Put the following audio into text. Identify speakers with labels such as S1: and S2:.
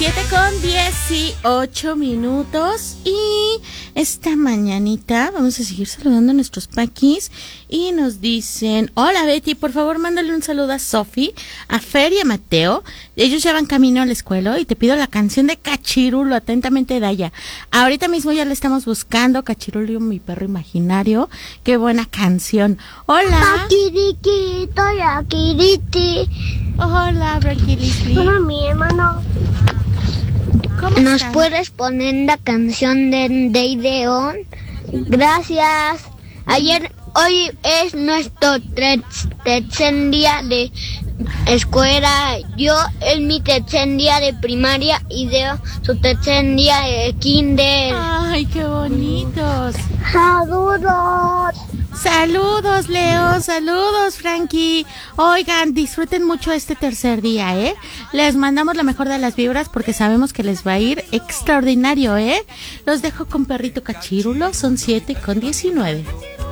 S1: 7:18 y esta mañanita vamos a seguir saludando a nuestros paquis y nos dicen: hola Betty, por favor mándale un saludo a Sofi, a Fer y a Mateo. Ellos ya van camino a la escuela y te pido la canción de Cachirulo, atentamente Daya. Ahorita mismo ya la estamos buscando, Cachirulo, mi perro imaginario. Qué buena canción. Hola. Hola, Branquiliti.
S2: Hola, mi hermano. ¿Nos puedes poner la canción de Day de On? Gracias. Hoy es nuestro tercer día de escuela. Yo es mi tercer día de primaria y Deo su tercer día de kinder.
S1: Ay, qué bonitos.
S2: Saludos.
S1: Saludos, Leo, saludos, Frankie. Oigan, disfruten mucho este tercer día, ¿eh? Les mandamos la mejor de las vibras porque sabemos que les va a ir extraordinario, ¿eh? Los dejo con Perrito Cachirulo, son 7:19.